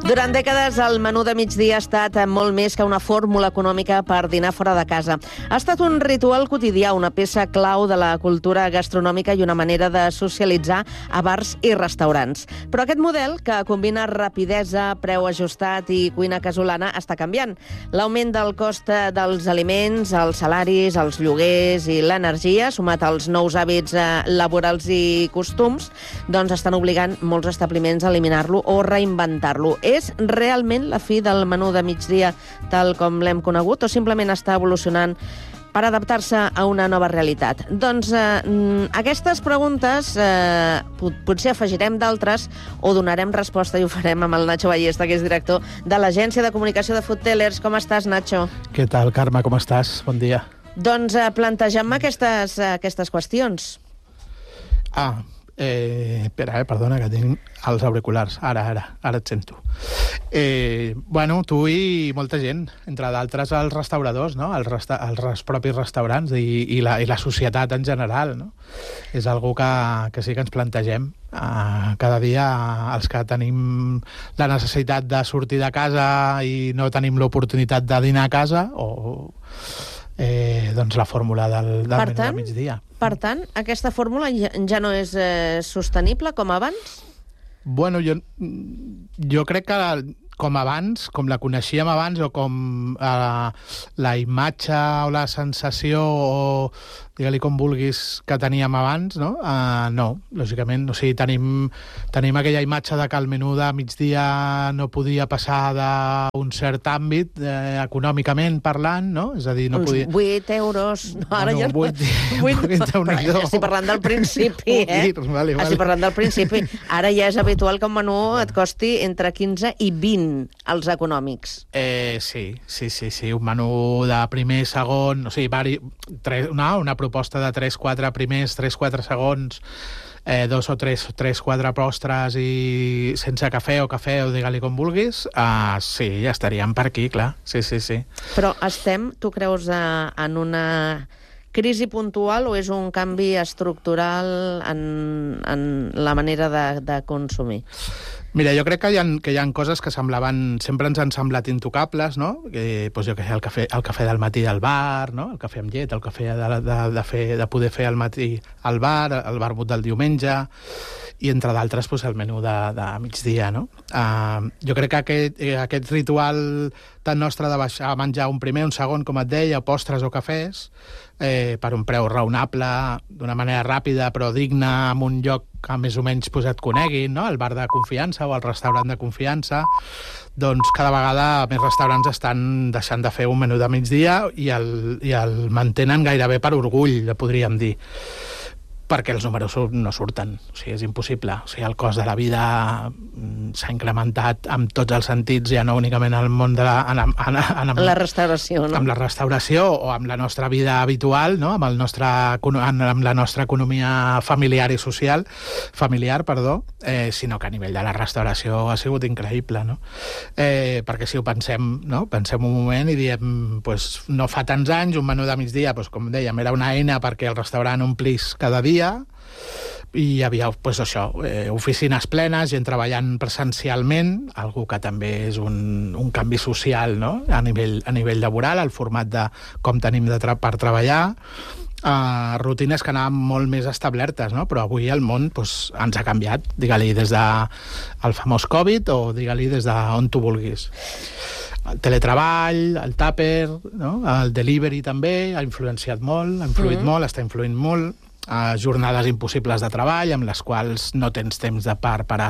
Durant dècades, el menú de migdia ha estat molt més que una fórmula econòmica per dinar fora de casa. Ha estat un ritual quotidià, una peça clau de la cultura gastronòmica i una manera de socialitzar a bars i restaurants. Però aquest model, que combina rapidesa, preu ajustat i cuina casolana, està canviant. L'augment del cost dels aliments, els salaris, els lloguers i l'energia, sumat als nous hàbits laborals i costums, doncs estan obligant molts establiments a eliminar-lo o reinventar-lo. És realment la fi del menú de migdia tal com l'hem conegut o simplement està evolucionant per adaptar-se a una nova realitat? Doncs aquestes preguntes potser afegirem d'altres o donarem resposta i ho farem amb el Nacho Ballesta, que és director de l'Agència de Comunicació de Foodtellers. Com estàs, Nacho? Què tal, Carme? Com estàs? Bon dia. Doncs plantegem aquestes qüestions. Espera, perdona, que tinc els auriculars. Ara et sento. Bueno, tu i molta gent, entre d'altres els restauradors, no? Els propis restaurants i la societat en general, no? És algo que sí que ens plantegem. Cada dia els que tenim la necessitat de sortir de casa i no tenim l'oportunitat de dinar a casa doncs la fórmula del menú de migdia. Per tant, aquesta fórmula ja no és sostenible com abans? Bueno, jo crec que com abans, com la coneixíem abans, o com la imatge o la sensació, o digue-li com vulguis, que teníem abans, no? No, lògicament. O sigui, tenim aquella imatge de que el menú de migdia no podia passar d'un cert àmbit, econòmicament parlant, no? És a dir, no podia... 8 euros... No, ara ja no... 8 ja estic parlant del principi, Vale. Estic parlant del principi. Ara ja és habitual que un menú et costi entre 15 i 20 els econòmics. Sí. Un menú de primer, segon... O sigui, una proposta de 3-4 primers, 3-4 segons, 2 o 3-4 postres i sense cafè o digue-li com vulguis, sí, ja estaríem per aquí, clar. Sí. Però tu creus, en una crisi puntual o és un canvi estructural en la manera de consumir? Mira, jo crec que hi ha coses que sempre ens han semblat intocables, no? Jo què sé, el cafè del matí al bar, no? El cafè amb llet, el cafè de poder fer al matí al bar, el vermut del diumenge, i entre d'altres el menú de migdia, no? Jo crec que aquest ritual tan nostre de baixar a menjar un primer, un segon, com et deia, postres o cafès, per un preu raonable, d'una manera ràpida però digna, en un lloc que més o menys et coneguin, no? El bar de confiança o el restaurant de confiança, doncs cada vegada més restaurants estan deixant de fer un menú de migdia i el mantenen gairebé per orgull, podríem dir, perquè els números no surten. O sigui, és impossible. O sigui, el cost de la vida s'ha incrementat amb tots els sentits, ja no únicament al món de la restauració, no? Amb la restauració o amb la nostra vida habitual, no? Amb la nostra economia familiar i social, sinó que a nivell de la restauració ha sigut increïble, no? Perquè si ho pensem, no? Pensem un moment i diem, no fa tants anys, un menú de migdia, com dèiem, era una eina perquè el restaurant omplís cada dia, i hi havia oficines plenes, gent treballant presencialment, algo que també és un canvi social, no? A nivell laboral, el format de com tenim per treballar, rutines que anaven molt més establertes, no? Però avui el món ens ha canviat, digue-li des del famós Covid o digue-li des d'on tu vulguis. El teletreball, el tàper, no? El delivery també ha influenciat molt, està influint molt, jornades impossibles de treball amb les quals no tens temps per parar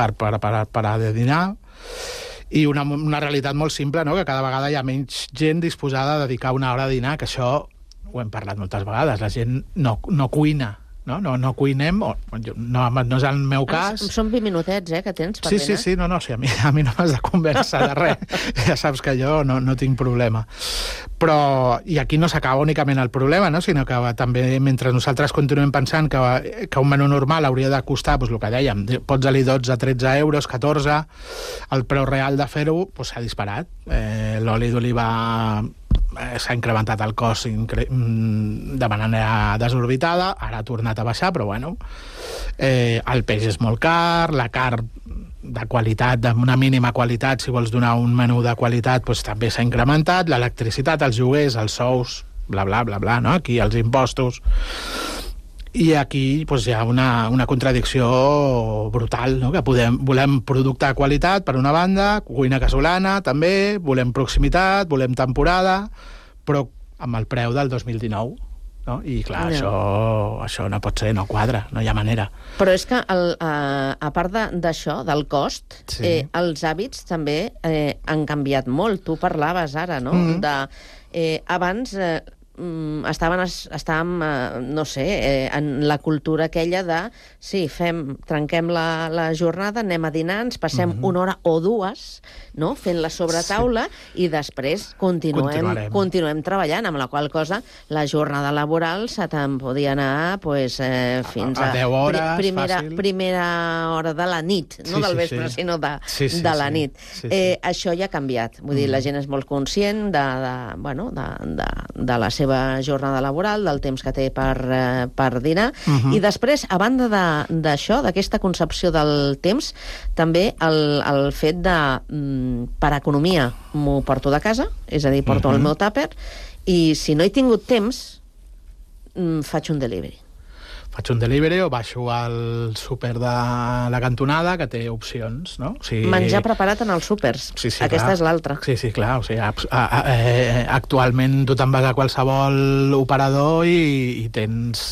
de dinar, i una realitat molt simple, no? Que cada vegada hi ha menys gent disposada a dedicar una hora a dinar, que això ho hem parlat moltes vegades, la gent no cuina, no cuinem, no és el meu cas. Són 20 minutets, que tens per dinar. Sí, a mi no m'has de convèncer de res, ja saps que jo no tinc problema. Però, i aquí no s'acaba únicament el problema, no? Sinó que també, mentre nosaltres continuem pensant que un menú normal hauria de costar, el que dèiem, pots dir 12, 13 euros, 14, el preu real de fer-ho s'ha disparat. L'oli d'oliva s'ha incrementat el cost de manera desorbitada, ara ha tornat a baixar, però bueno, el peix és molt car, la carn de qualitat, d'una mínima qualitat, si vols donar un menú de qualitat, doncs també s'ha incrementat, l'electricitat, els lloguers, els sous, bla, bla, bla, bla, no? Aquí els impostos. I aquí doncs, hi ha una contradicció brutal, no? Que volem producte de qualitat, per una banda, cuina casolana, també, volem proximitat, volem temporada, però amb el preu del 2019. No? I clar, això no pot ser, no quadra, no hi ha manera. Però és que a part d'això, del cost, els hàbits també han canviat molt. Tu parlaves ara, no? Abans estàvem, no sé, en la cultura aquella de trenquem la jornada, anem a dinar, ens passem una hora o dues, no?, fent la sobretaula, i després continuem treballant, amb la qual cosa la jornada laboral se te'n podia anar fins a 10 hores, primera hora de la nit, no del vespre, sinó de la nit. Això ja ha canviat. Vull dir, la gent és molt conscient de la seva jornada laboral, del temps que té per dinar, i després, a banda d'això, d'aquesta concepció del temps, també el fet de per economia m'ho porto de casa, és a dir, porto el meu tàper, i si no he tingut temps faig un delivery. Faig un delivery o baixo al súper de la cantonada, que té opcions, no? Menjar preparat en els súpers. Aquesta és l'altra. Sí, clar. Actualment tu te'n vas a qualsevol operador i tens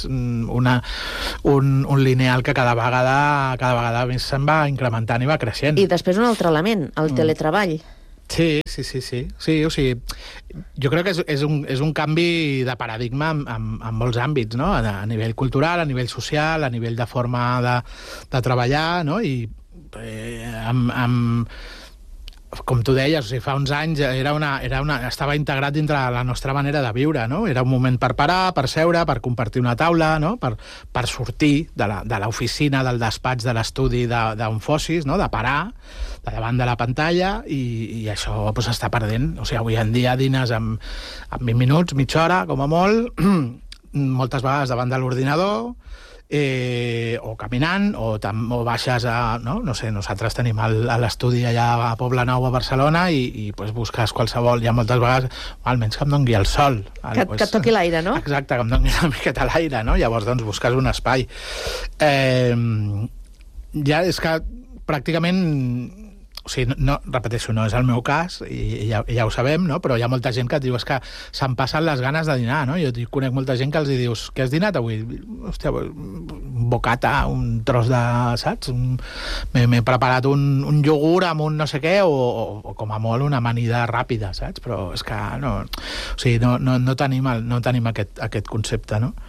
un lineal que cada vegada més se'n va incrementant i va creixent. I després un altre element, el teletreball. Sí, o sigui, jo crec que és un canvi de paradigma en molts àmbits, no? A nivell cultural, a nivell social, a nivell de forma de treballar, no? I com tu deies, o sigui, fa uns anys estava integrat dintre la nostra manera de viure, no? Era un moment per parar, per seure, per compartir una taula, no? Per sortir de l'oficina, del despatx, de l'estudi d'on fossis, no? De parar de davant de la pantalla, i això s'està perdent. O sigui, avui en dia dines amb 20 minuts, mitja hora, com a molt, moltes vegades davant de l'ordinador, o caminant, o baixes a... No sé, nosaltres tenim l'estudi allà a Poblenou, a Barcelona, i busques qualsevol... Hi ha moltes vegades, almenys que em doni el sol. Que et toqui l'aire, no? Exacte, que em doni una miqueta l'aire, no? Llavors, busques un espai. Ja és que pràcticament... O sigui, repeteixo, no és el meu cas, i ja ho sabem, no? Però hi ha molta gent que et diu que se'n passen les ganes de dinar, no? Jo conec molta gent que els dius, què has dinat avui? Hòstia, un bocata, un tros de... saps? M'he preparat un iogurt amb un no sé què, o com a molt una amanida ràpida, saps? Però és que no... O sigui, no tenim aquest concepte, no?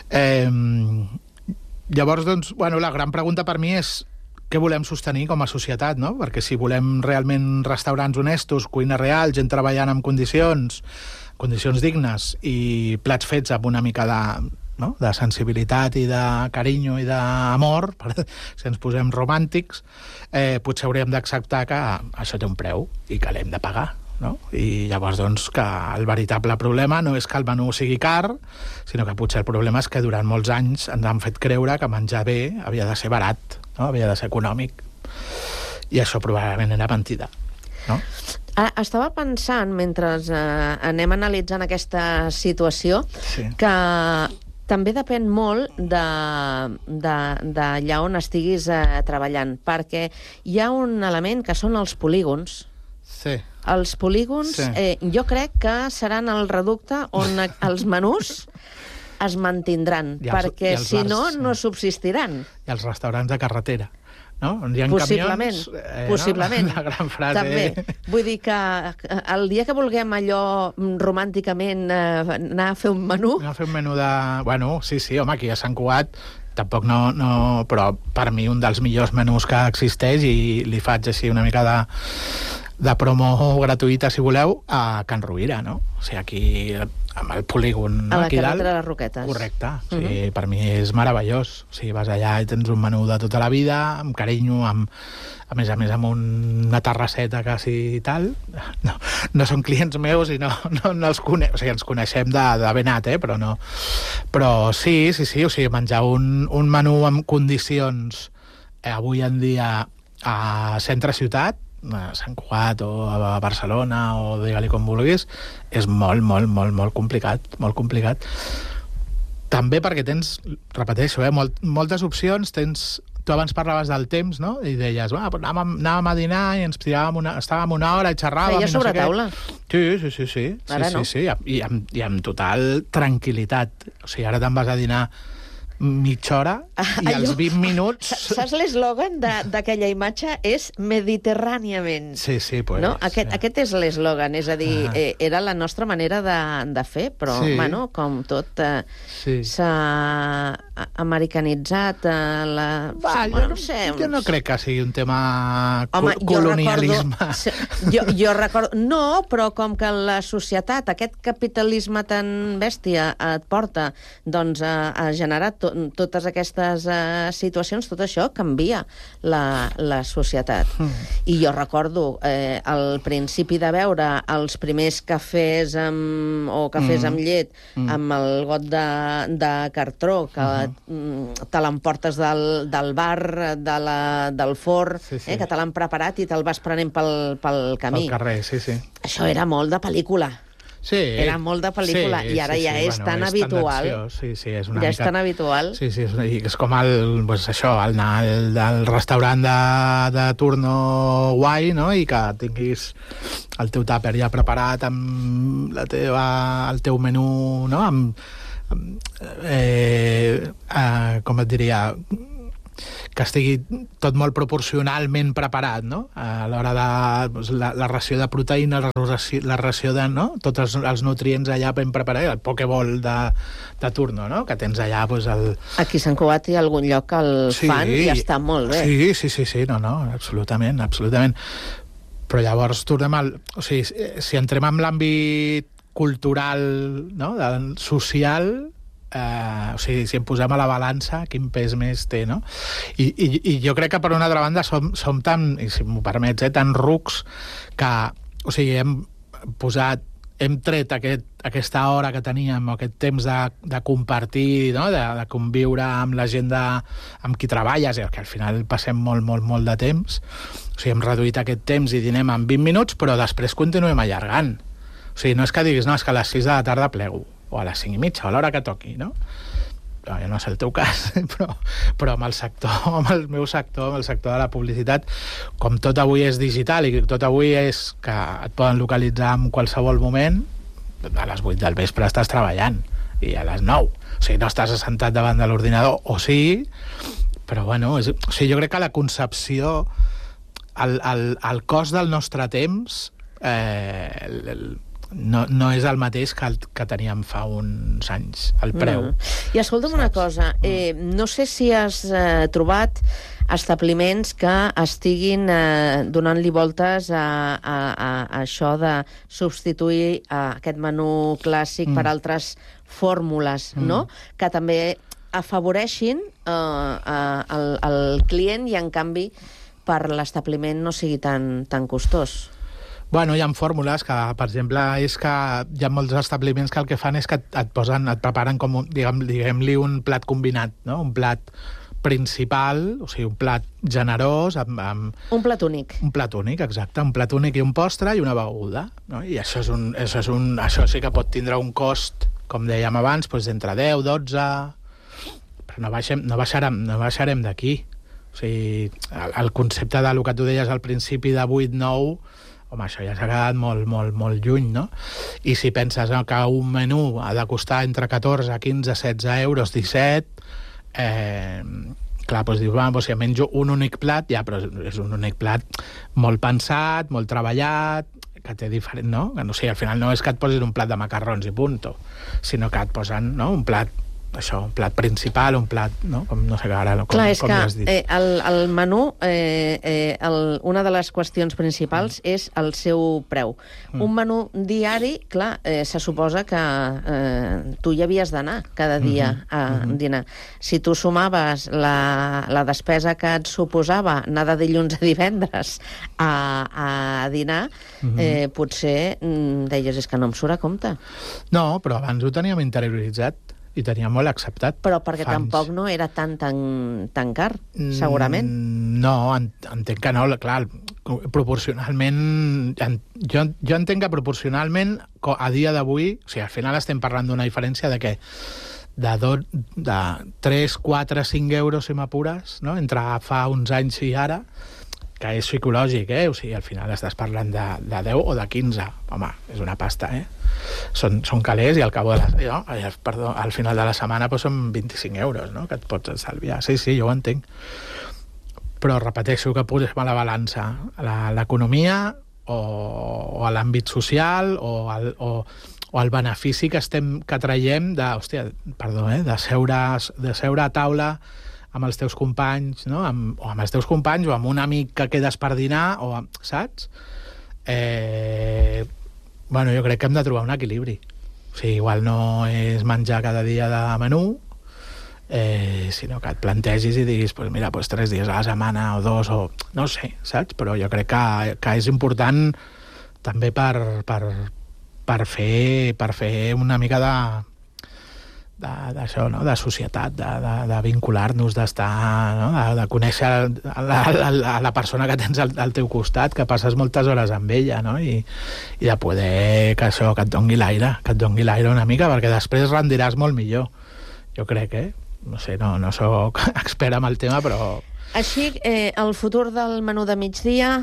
Llavors, doncs, la gran pregunta per mi és què volem sostenir com a societat, no? Perquè si volem realment restaurants honestos, cuina real, gent treballant en condicions dignes i plats fets amb una mica de sensibilitat i de carinyo i d'amor, si ens posem romàntics, potser hauríem d'acceptar que això té un preu i que l'hem de pagar. No? I llavors que el veritable problema no és que el menú sigui car, sinó que potser el problema és que durant molts anys ens han fet creure que menjar bé havia de ser barat, no? Havia de ser econòmic, i això probablement era mentida, no? Estava pensant, mentre anem analitzant aquesta situació, que també depèn molt d'allà on estiguis treballant, perquè hi ha un element que són els polígons. Sí. Els polígons, jo crec que seran el reducte on els menús es mantindran, perquè si no, no subsistiran. I els restaurants de carretera, no? On hi ha possiblement, camions, possiblement. La gran frase. També. Vull dir que el dia que vulguem allò romànticament anar a fer un menú... Anar a fer un menú de... Bueno, sí, home, aquí a Sant Cugat tampoc no... Però per mi un dels millors menús que existeix, i li faig així una mica de promo gratuïta, si voleu, a Can Rovira, no? O sigui, aquí, amb el polígon... A la carretera de les Roquetes. Correcte. O sigui, per mi és meravellós. O sigui, vas allà i tens un menú de tota la vida, amb carinyo, a més amb una terrasseta quasi i tal. No són clients meus i no els conec. O sigui, ens coneixem de ben nat, però no... Però sí, o sigui, menjar un menú amb condicions avui en dia a centre ciutat, a Sant Cugat o a Barcelona o digue-li com vulguis, és molt, molt, molt, molt complicat, molt complicat. També perquè tens, repeteixo, moltes opcions, tu abans parlaves del temps, no? I deies, anàvem a dinar i ens estàvem una hora i xerràvem. Feia sobretaula. Sí. Ara no. Sí. I amb total tranquil·litat. O sigui, ara te'n vas a dinar mitja hora i als 20 minuts... Saps l'eslògan d'aquella imatge? És mediterràniament. Sí, pues... No? Aquest és l'eslògan, és a dir, era la nostra manera de fer, però, bueno, com tot s'ha americanitzat jo no crec que sigui un tema colonialisme. Jo recordo... No, però com que la societat, aquest capitalisme tan bèstia et porta doncs, a generar totes aquestes situacions, tot això canvia la societat. I jo recordo al principi de veure els primers cafès amb llet amb el got de cartró que te l'emportes del bar, del forn, que te l'han preparat i te'l vas prenent pel camí. Pel carrer, sí. Això era molt de pel·lícula. Sí, era molt de pel·lícula i ara ja és tan habitual. Sí, és una ja mica... és tan habitual. Sí, és com anar al restaurant de turno guai, no? I que tinguis el teu tàper ja preparat amb el teu menú, no? Com et diria... que estigui tot molt proporcionalment preparat, no? A l'hora de la ració de proteïna, la ració de, no? Tots els nutrients allà ben preparats, el pokeball de turno, no? Que tens allà, doncs, Aquí a Sant Cugat hi ha algun lloc que el fan i està molt bé. Sí, no, absolutament. Però llavors tornem o sigui, si entrem en l'àmbit cultural, no? Social... o sigui, si em posem a la balança, quin pes més té, no? I jo crec que per una altra banda som tan, i si m'ho permets, tan rucs que, o sigui, hem tret aquesta hora que teníem, aquest temps de compartir, no? de conviure amb la gent amb qui treballes, que al final passem molt, molt, molt de temps. O sigui, hem reduït aquest temps i dinem en 20 minuts, però després continuem allargant. O sigui, no és que diguis, no, és que a les 6 de la tarda plego, o a les 5:30, o a l'hora que toqui, no? Jo no sé el teu cas, però amb el sector, amb el meu sector, amb el sector de la publicitat, com tot avui és digital i tot avui és que et poden localitzar en qualsevol moment, a les 8 del vespre estàs treballant, i a les 9. O sigui, no estàs assentat davant de l'ordinador, o sí, però bueno, o sigui, jo crec que la concepció, el cost del nostre temps, no és el mateix que teníem fa uns anys, el preu. I escolta'm una cosa, no sé si has trobat establiments que estiguin donant-li voltes a això de substituir aquest menú clàssic per altres fórmules, no? Que també afavoreixin el client i, en canvi, per l'establiment no sigui tan costós. Bueno, hi ha fórmules que, per exemple, és que hi ha molts establiments que el que fan és que et preparen com, diguem-li, un plat combinat, no? Un plat principal, o sigui, un plat generós amb... Un plat únic. Un plat únic, exacte. Un plat únic i un postre i una beguda, no? I això sí que pot tindre un cost, com dèiem abans, doncs entre 10, 12... Però no baixarem d'aquí. O sigui, el concepte del que tu deies al principi de 8, 9... Home, això ja s'ha quedat molt, molt, molt lluny, no? I si penses que un menú ha de costar entre 14, 15, 16 euros, 17... clar, doncs dius, si em menjo un únic plat, ja, però és un únic plat molt pensat, molt treballat, que té diferent, no? O sigui, al final no és que et posin un plat de macarrons i punto, sinó que et posen, no?, un plat, això, un plat principal, un plat, no? Com, no sé, ara, com, clar, és com que has dit. El menú, una de les qüestions principals és el seu preu. Un menú diari, clar, se suposa que tu hi havies d'anar cada dia a dinar. Si tu sumaves la despesa que et suposava anar de dilluns a divendres a dinar, potser deies, és que no em surt a compte. No, però abans ho teníem interioritzat. i tenia molt acceptat. Però perquè tampoc no era tan car, segurament. No, entenc que no, clar, proporcionalment... Jo entenc que proporcionalment, a dia d'avui, o sigui, al final estem parlant d'una diferència de què? De 3, 4, 5 euros, si m'apures, no? Entre fa uns anys i ara, que és psicològic, O sigui, al final estàs parlant de 10 o de 15. Home, és una pasta, Són calés i al al final de la setmana doncs, són 25 euros, no? Que et pots estalviar. Sí, jo ho entenc. Però repeteixo que posem a la balança l'economia o a l'àmbit social o el benefici que traiem de seure a taula amb els teus companys, no? O amb els teus companys o amb un amic que quedes per dinar, saps? Bueno, jo crec que hem de trobar un equilibri. O sigui, igual no és menjar cada dia de menú, sinó que et plantegis i diguis, pues mira, 3 dies a la setmana o 2, o no sé, saps? Però jo crec que és important també per fer una mica d'això, no? De societat, de vincular-nos, d'estar, no? De conèixer la persona que tens al teu costat, que passes moltes hores amb ella, no? I de poder que et doni l'aire una mica, perquè després rendiràs molt millor, jo crec, No sé, no soc expert en el tema, però... Així, el futur del menú de migdia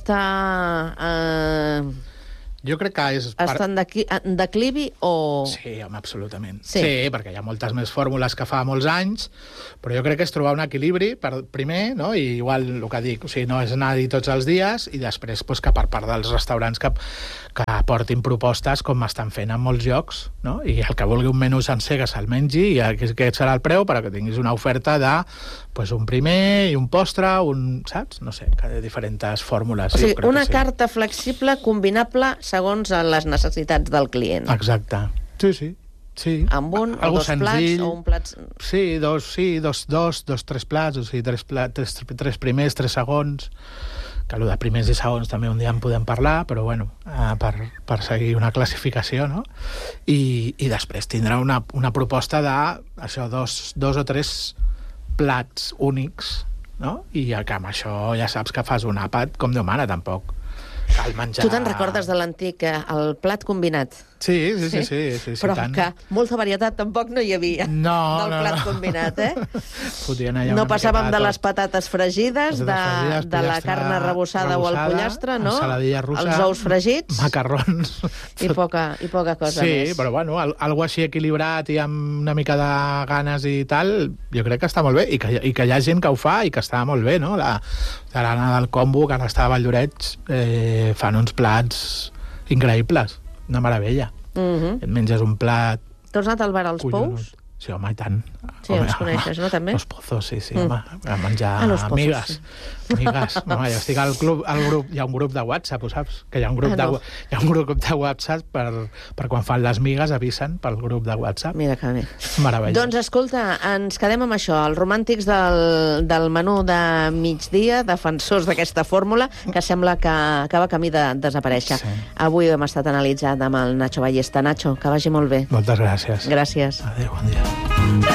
està... Jo crec que és... Està en declivi o...? Sí, home, absolutament. Sí, perquè hi ha moltes més fórmules que fa molts anys, però jo crec que és trobar un equilibri, primer, no? I igual el que dic, o sigui, no és anar-hi tots els dies, i després que per part dels restaurants que portin propostes com estan fent en molts llocs, no? I el que vulgui un menú sencer que se'l mengi, i aquest serà el preu, però que tinguis una oferta de un primer i un postre, saps? No sé, diferents fórmules. O sigui, una carta flexible, combinable segons les necessitats del client. Exacte. Sí. Amb un o dos plats o un plat... Sí, dos, 3 plats, o sigui, 3 primers, 3 segons, que el de primers i segons també un dia en podem parlar, però bueno, per seguir una classificació, no? I després tindrà una proposta de dos o 3 plats únics, no? I que amb això ja saps que fas un àpat com Déu mana, tampoc cal menjar... Tu te'n recordes de l'antic, el plat combinat? Sí. Però que molta varietat tampoc no hi havia del plat combinat, No passàvem de les patates fregides, de la carn arrebossada o el pollastre, no? Ensaladilla russa, els ous fregits, macarrons... I poca cosa més. Sí, però bueno, algo així equilibrat i amb una mica de ganes i tal, jo crec que està molt bé, i que hi ha gent que ho fa i que està molt bé, no? L'Anna del Combo, que ara està a Valldoreix, fan uns plats increïbles. Una meravella. Et menges un plat... T'has anat al bar als Pous? Sí, home, i tant. Sí, els coneixes, no, també? Los Pozos, sí, home. A menjar amigues. Amigues. Home, jo estic al grup, hi ha un grup de WhatsApp, ho saps? Que hi ha un grup de WhatsApp per quan fan les migues avisen pel grup de WhatsApp. Mira que bé. Meravellós. Doncs escolta, ens quedem amb això, els romàntics del menú de migdia, defensors d'aquesta fórmula, que sembla que va camí de desaparèixer. Sí. Avui hem estat analitzant amb el Nacho Ballesta. Nacho, que vagi molt bé. Moltes gràcies. Gràcies. Adéu, bon dia.